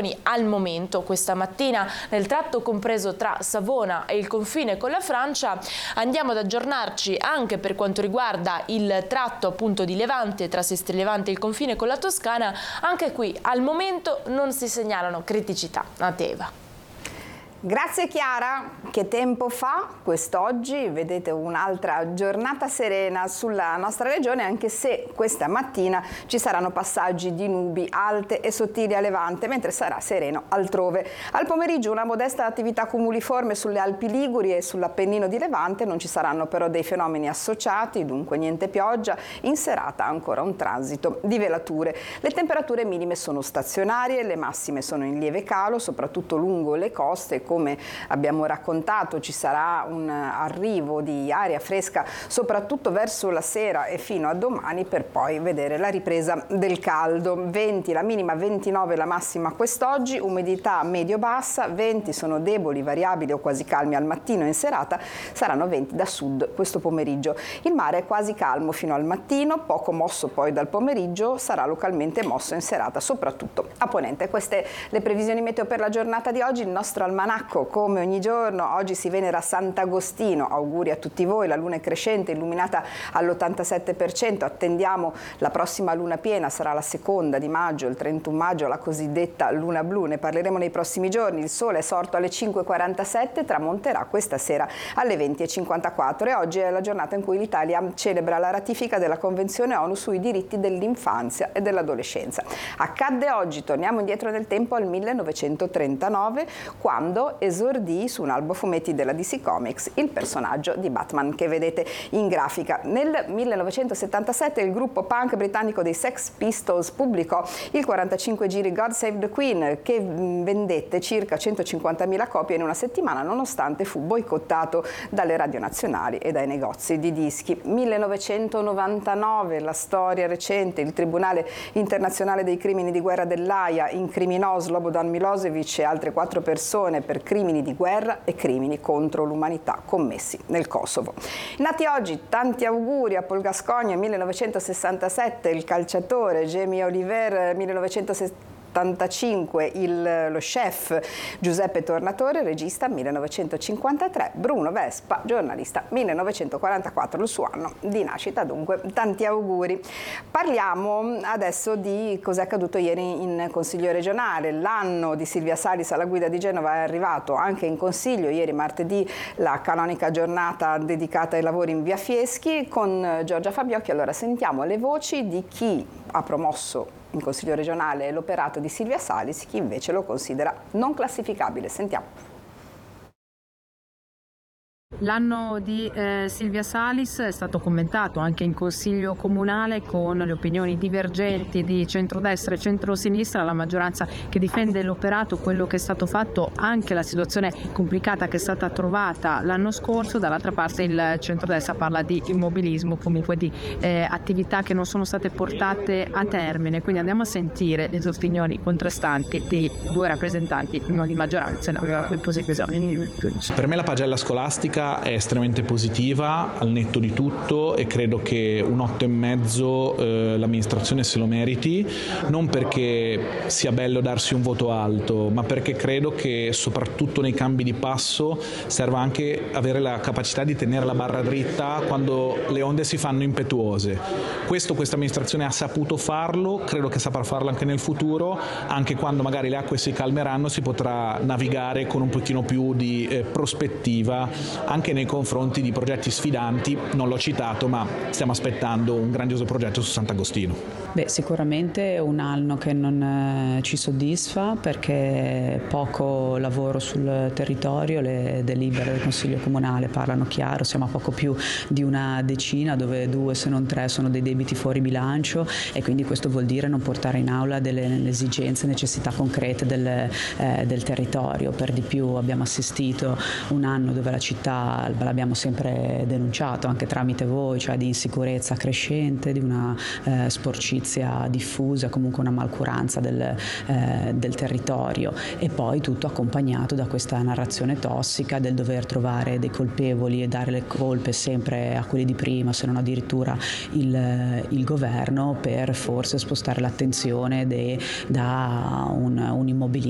previsioni al momento. Questa mattina nel tratto compreso tra Savona e il confine con la Francia andiamo ad aggiornarci anche per quanto riguarda il tratto appunto di Levante, tra Sestri Levante e il confine con la Toscana. Anche qui al momento non si segnalano criticità. A Teva. Grazie Chiara, che tempo fa quest'oggi? Vedete un'altra giornata serena sulla nostra regione, anche se questa mattina ci saranno passaggi di nubi alte e sottili a Levante, mentre sarà sereno altrove. Al pomeriggio una modesta attività cumuliforme sulle Alpi Liguri e sull'Appennino di Levante, non ci saranno però dei fenomeni associati, dunque niente pioggia. In serata ancora un transito di velature. Le temperature minime sono stazionarie, le massime sono in lieve calo, soprattutto lungo le coste. Come abbiamo raccontato, ci sarà un arrivo di aria fresca soprattutto verso la sera e fino a domani, per poi vedere la ripresa del caldo. 20 la minima, 29 la massima quest'oggi, umidità medio-bassa, venti sono deboli, variabili o quasi calmi al mattino e in serata, saranno venti da sud questo pomeriggio. Il mare è quasi calmo fino al mattino, poco mosso poi dal pomeriggio, sarà localmente mosso in serata, soprattutto a ponente. Queste le previsioni meteo per la giornata di oggi. Il nostro almanacco come ogni giorno, oggi si venera Sant'Agostino, auguri a tutti voi, la luna è crescente, illuminata all'87%, attendiamo la prossima luna piena, sarà la seconda di maggio, il 31 maggio, la cosiddetta luna blu, ne parleremo nei prossimi giorni. Il sole è sorto alle 5:47, tramonterà questa sera alle 20:54 e oggi è la giornata in cui l'Italia celebra la ratifica della Convenzione ONU sui diritti dell'infanzia e dell'adolescenza. Accadde oggi, torniamo indietro nel tempo al 1939, quando esordì su un albo fumetti della DC Comics il personaggio di Batman che vedete in grafica. Nel 1977 il gruppo punk britannico dei Sex Pistols pubblicò il 45 giri God Save the Queen, che vendette circa 150.000 copie in una settimana, nonostante fu boicottato dalle radio nazionali e dai negozi di dischi. 1999, la storia recente, il Tribunale internazionale dei crimini di guerra dell'Aia incriminò Slobodan Milosevic e altre 4 persone per crimini di guerra e crimini contro l'umanità commessi nel Kosovo. Nati oggi, tanti auguri a Paul Gascoigne 1967, il calciatore, Jamie Oliver 1975, lo chef Giuseppe Tornatore, regista 1953, Bruno Vespa, giornalista 1944, il suo anno di nascita, dunque tanti auguri. Parliamo adesso di cosa è accaduto ieri in Consiglio regionale. L'anno di Silvia Salis alla guida di Genova è arrivato anche in Consiglio, ieri martedì la canonica giornata dedicata ai lavori in via Fieschi con Giorgia Fabiocchi. Allora sentiamo le voci di chi ha promosso in Consiglio regionale l'operato di Silvia Salis, chi invece lo considera non classificabile. Sentiamo. L'anno di Silvia Salis è stato commentato anche in Consiglio Comunale con le opinioni divergenti di centrodestra e centrosinistra, la maggioranza che difende l'operato, quello che è stato fatto, anche la situazione complicata che è stata trovata l'anno scorso. Dall'altra parte il centrodestra parla di immobilismo, comunque di attività che non sono state portate a termine. Quindi andiamo a sentire le opinioni contrastanti dei due rappresentanti di maggioranza e opposizione. Per me la pagella scolastica è estremamente positiva al netto di tutto e credo che un 8,5 l'amministrazione se lo meriti, non perché sia bello darsi un voto alto, ma perché credo che soprattutto nei cambi di passo serva anche avere la capacità di tenere la barra dritta quando le onde si fanno impetuose. Questa amministrazione ha saputo farlo, credo che saprà farlo anche nel futuro, anche quando magari le acque si calmeranno si potrà navigare con un pochino più di prospettiva anche nei confronti di progetti sfidanti. Non l'ho citato, ma stiamo aspettando un grandioso progetto su Sant'Agostino. Sicuramente è un anno che non ci soddisfa perché poco lavoro sul territorio, le delibere del Consiglio Comunale parlano chiaro, siamo a poco più di una decina, dove 2 se non 3 sono dei debiti fuori bilancio e quindi questo vuol dire non portare in aula delle esigenze, necessità concrete del territorio. Per di più abbiamo assistito un anno dove la città, l'abbiamo sempre denunciato anche tramite voi, cioè di insicurezza crescente, di una sporcizia diffusa, comunque una malcuranza del territorio, e poi tutto accompagnato da questa narrazione tossica del dover trovare dei colpevoli e dare le colpe sempre a quelli di prima, se non addirittura il governo, per forse spostare l'attenzione da un immobilismo